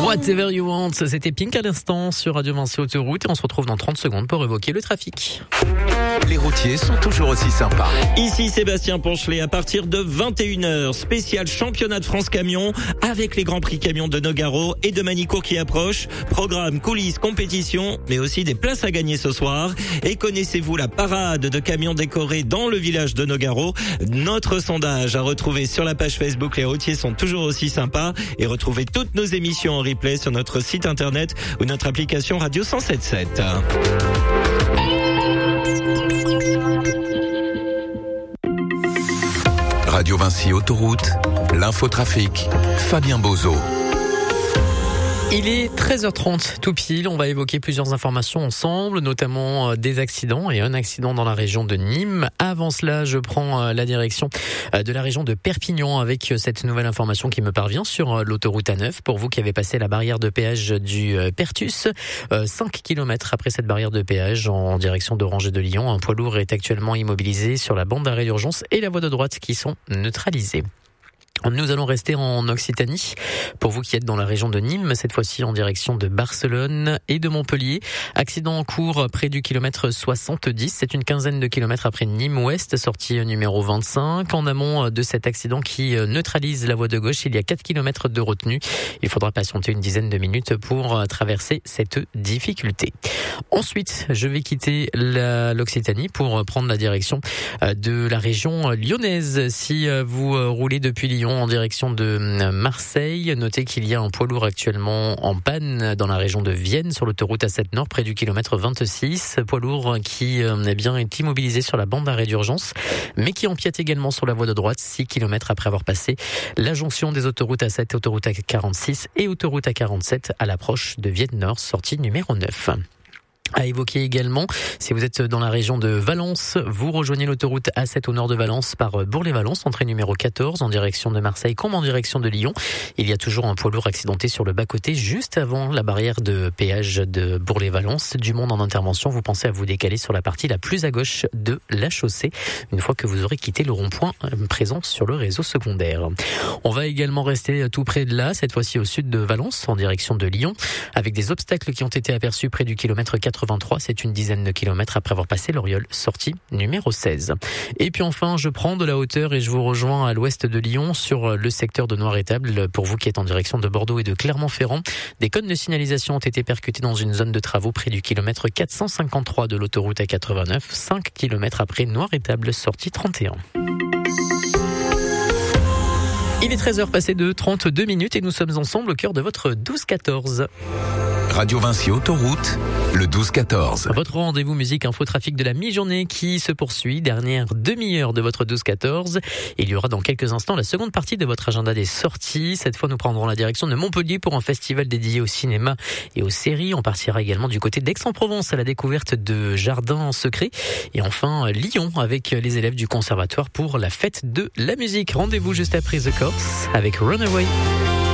Whatever You Want, c'était Pink à l'instant sur Radio Vinci Autoroute et on se retrouve dans 30 secondes pour évoquer le trafic. Les routiers sont toujours aussi sympas. Ici Sébastien Ponchelet, à partir de 21h, spécial championnat de France camion avec les grands prix camions de Nogaro et de Manicourt qui approchent. Programme, coulisses, compétition, mais aussi des places à gagner ce soir. Et connaissez-vous la parade de camions décorés dans le village de Nogaro? Notre sondage à retrouver sur la page Facebook Les routiers sont toujours aussi sympas et retrouvez toutes nos émissions en replay sur notre site internet ou notre application Radio 107.7. Radio Vinci Autoroute, l'infotrafic, Fabien Bozo. Il est 13h30 tout pile, on va évoquer plusieurs informations ensemble, notamment des accidents et un accident dans la région de Nîmes. Avant cela, je prends la direction de la région de Perpignan avec cette nouvelle information qui me parvient sur l'autoroute A9. Pour vous qui avez passé la barrière de péage du Pertus, 5 km après cette barrière de péage en direction d'Orange et de Lyon, un poids lourd est actuellement immobilisé sur la bande d'arrêt d'urgence et la voie de droite qui sont neutralisées. Nous allons rester en Occitanie. Pour vous qui êtes dans la région de Nîmes, cette fois-ci en direction de Barcelone et de Montpellier. Accident en cours près du kilomètre 70. C'est une quinzaine de kilomètres après Nîmes-Ouest, sortie numéro 25. En amont de cet accident qui neutralise la voie de gauche, il y a 4 kilomètres de retenue. Il faudra patienter une dizaine de minutes pour traverser cette difficulté. Ensuite, je vais quitter l'Occitanie pour prendre la direction de la région lyonnaise. Si vous roulez depuis Lyon en direction de Marseille, notez qu'il y a un poids lourd actuellement en panne dans la région de Vienne sur l'autoroute A7 Nord près du kilomètre 26. Poids lourd qui est immobilisé sur la bande d'arrêt d'urgence mais qui empiète également sur la voie de droite 6 km après avoir passé la jonction des autoroutes A7, autoroute A46 et autoroute A47 à l'approche de Vienne Nord, sortie numéro 9. À évoquer également, si vous êtes dans la région de Valence, vous rejoignez l'autoroute A7 au nord de Valence par Bourg-les-Valence, entrée numéro 14 en direction de Marseille comme en direction de Lyon. Il y a toujours un poids lourd accidenté sur le bas-côté juste avant la barrière de péage de Bourg-les-Valence. Du monde en intervention, vous pensez à vous décaler sur la partie la plus à gauche de la chaussée une fois que vous aurez quitté le rond-point présent sur le réseau secondaire. On va également rester tout près de là, cette fois-ci au sud de Valence en direction de Lyon, avec des obstacles qui ont été aperçus près du kilomètre 83. C'est une dizaine de kilomètres après avoir passé l'Oriol, sortie numéro 16. Et puis enfin, je prends de la hauteur et je vous rejoins à l'ouest de Lyon sur le secteur de Noir-Étable. Pour vous qui êtes en direction de Bordeaux et de Clermont-Ferrand, des cônes de signalisation ont été percutés dans une zone de travaux près du kilomètre 453 de l'autoroute A89, 5 kilomètres après Noir-Étable, sortie 31. Il est 13h passé de 32 minutes et nous sommes ensemble au cœur de votre 12-14. Radio Vinci Autoroute, le 12-14. Votre rendez-vous musique infotrafic de la mi-journée qui se poursuit. Dernière demi-heure de votre 12-14. Il y aura dans quelques instants la seconde partie de votre agenda des sorties. Cette fois, nous prendrons la direction de Montpellier pour un festival dédié au cinéma et aux séries. On partira également du côté d'Aix-en-Provence à la découverte de jardins secrets. Et enfin, Lyon avec les élèves du conservatoire pour la fête de la musique. Rendez-vous juste après The Corrs avec Runaway.